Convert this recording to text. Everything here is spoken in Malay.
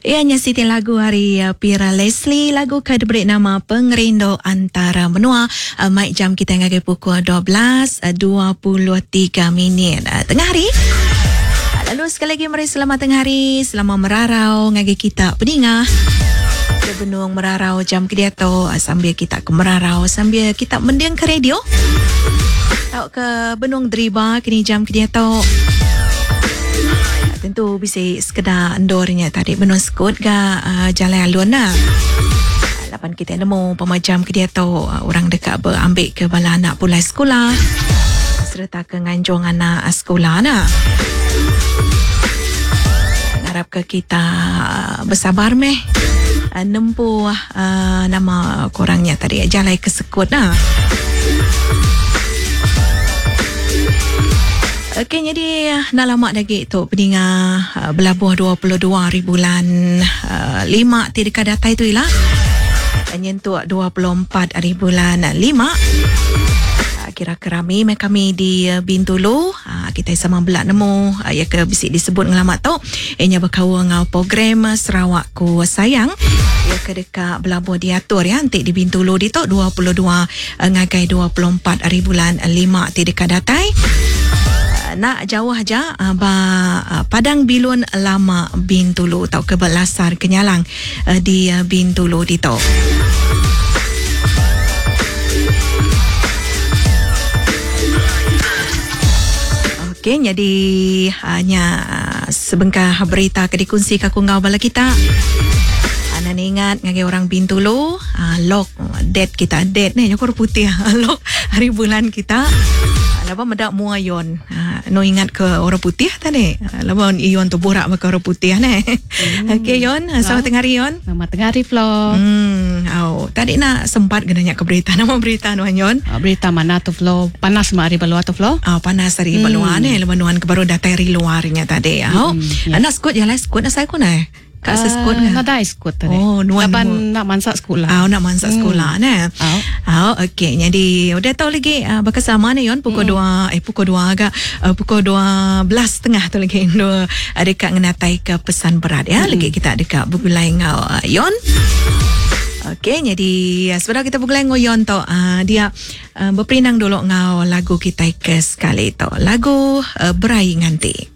Ianya Siti lagu hari Pira Leslie, lagu kedebrik nama Pengerindo Antara Benua. Mic jam kita ngagai pukul 12.23 tengah hari. Lalu sekali lagi mari selamat tengah hari, selamat merarau ngagai kita peningah. Ke benung merarau jam kediato sambil kita ke merarau sambil kita mendiang ke radio. Tau ke benung deriba kini jam kediato. Tentu bisa sekedar endornya tadi benung skut ke jalan alun lah. Lapan kita nemu pemajam kediato orang dekat berambil ke bala anak pulai sekolah. Serta ke nganjung anak sekolah nak. Harap ke kita bersabar meh. Nempuh nama korangnya tadi jalan ke sekut lah. Okey, jadi dah lama lagi tu peningat belabuh 22 hari bulan 5 ti dekat data itu ialah nyentuh 24 hari bulan 5. Kira-kira kami di Bintulu kita sama belak nemu ya ke bisik disebut ngelamat tu ianya berkawa ngau program Sarawakku Sayang ya ke dekat belabuh diatur ya antik di Bintulu di tu 22 ngagai 24 hari bulan 5 ti dekat datai. Nak jauh aja Padang Bilun Lama Bintulu tau ke Belasar Kenyalang di Bintulu di tu. Okey, jadi hanya sebengkah berita ke dikongsi ke kungau bala kita. Anak ingat ngagai orang Bintulu log date kita date ni nyokor putih log hari bulan kita. Lepas medak mua yon. No ingat ke orang putih tadi. Lepas yon tu borak ke orang putih ni. Okey yon, selamat tengah hari yon. Selamat tengah hari Flo. Tadi nak sempat genanya ke berita. Nama berita no yon. Berita mana tu Flo? Panas hari beluar tu Flo? Panas hari beluar ni. Lepas nuan ke baru datang dari luarnya tadi. Anak skut jalan skut saya ku ni. Kak seskut kan? Nada skut tadi. Nuan nak mansak sekolah. Nak mansak sekolah ni. Okey, jadi udah tahu lagi bersama ni yon pukul 2 agak pukul 12.30 tu lagi dekat ngenatai ke pesan berat ya. Lagi kita dekat bugulai ngau yon. Okey, jadi sebenarnya kita bugulai ngau yon tu dia berperinang dulu ngau lagu kita ke sekali tu. Lagu Berai Nganti.